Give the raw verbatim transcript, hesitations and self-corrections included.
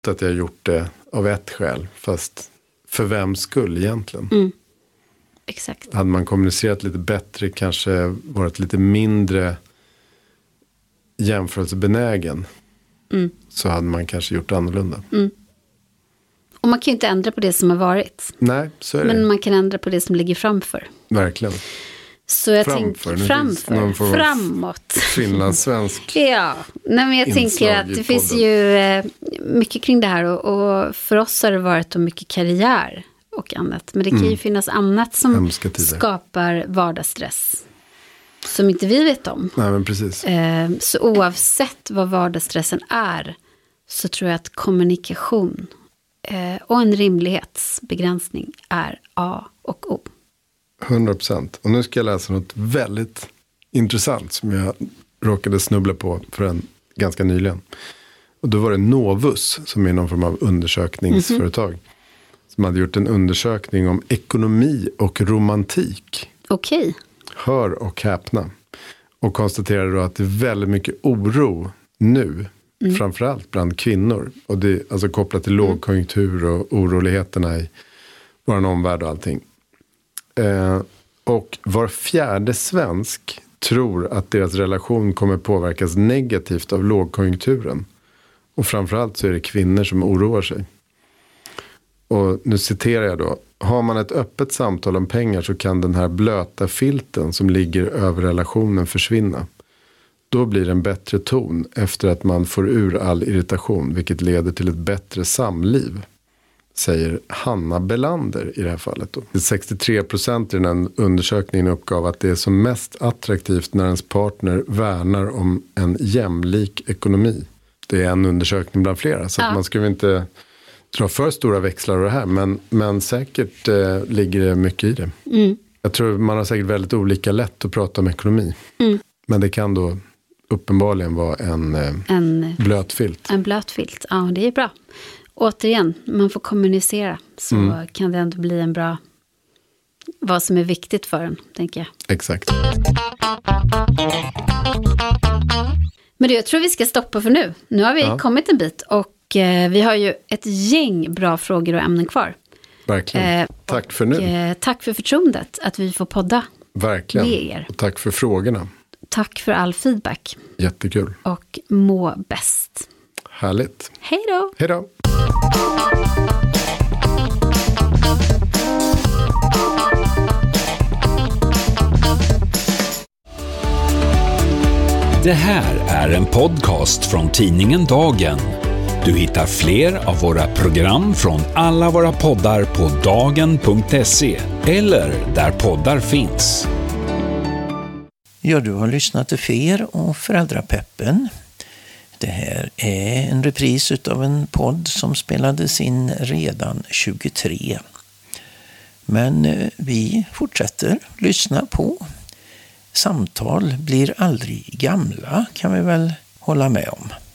att jag har gjort det av ett skäl. Fast för vem skull egentligen? Mm. Exakt. Hade man kommunicerat lite bättre, kanske varit lite mindre jämförelsebenägen, mm. så hade man kanske gjort annorlunda. Mm. Och man kan ju inte ändra på det som har varit. Nej, så är det. Men man kan ändra på det som ligger framför. Verkligen. Så jag framför. tänker framför, framåt. Finlandssvensk. Ja, nej, men jag tänker att det finns ju eh, mycket kring det här. Och, och för oss har det varit då mycket karriär och annat. Men det kan mm. ju finnas annat som skapar vardagsstress. Som inte vi vet om. Nej, men precis. Eh, så oavsett vad vardagsstressen är, så tror jag att kommunikation eh, och en rimlighetsbegränsning är A och O. hundra procent. Och nu ska jag läsa något väldigt intressant som jag råkade snubbla på för en ganska nyligen. Och då var det Novus, som är någon form av undersökningsföretag, mm-hmm. som hade gjort en undersökning om ekonomi och romantik. Okej. Okay. Hör och häpna. Och konstaterade då att det är väldigt mycket oro nu, mm. framförallt bland kvinnor. Och det är alltså kopplat till lågkonjunktur och oroligheterna i vår omvärld och allting. Eh, och var fjärde svensk tror att deras relation kommer påverkas negativt av lågkonjunkturen. Och framförallt så är det kvinnor som oroar sig. Och nu citerar jag då. Har man ett öppet samtal om pengar så kan den här blöta filten som ligger över relationen försvinna. Då blir det en bättre ton efter att man får ur all irritation, vilket leder till ett bättre samliv. Säger Hanna Belander i det här fallet då. sextiotre procent i den här undersökningen uppgav att det är som mest attraktivt när ens partner värnar om en jämlik ekonomi. Det är en undersökning bland flera, så ja. Att man skulle inte dra för stora växlar av det här. Men, men säkert eh, ligger det mycket i det. Mm. Jag tror man har säkert väldigt olika lätt att prata om ekonomi. Mm. Men det kan då uppenbarligen vara en, eh, en blöt filt. En blöt filt, ja, det är bra. Återigen, man får kommunicera, så mm. kan det ändå bli en bra, vad som är viktigt för en, tänker jag. Exakt. Men det, jag tror vi ska stoppa för nu. Nu har vi ja. kommit en bit och eh, vi har ju ett gäng bra frågor och ämnen kvar. Verkligen. Eh, tack och, för nu. Eh, tack för förtroendet att vi får podda. Verkligen. Med er. Och tack för frågorna. Tack för all feedback. Jättekul. Och må bäst. Härligt. Hej då. Hej då. Det här är en podcast från tidningen Dagen. Du hittar fler av våra program från alla våra poddar på dagen punkt se eller där poddar finns. Ja, du har lyssnat till Fer och Föräldrapeppen. Det här är en repris av en podd som spelades in redan tjugotre. Men vi fortsätter lyssna på. Samtal blir aldrig gamla, kan vi väl hålla med om.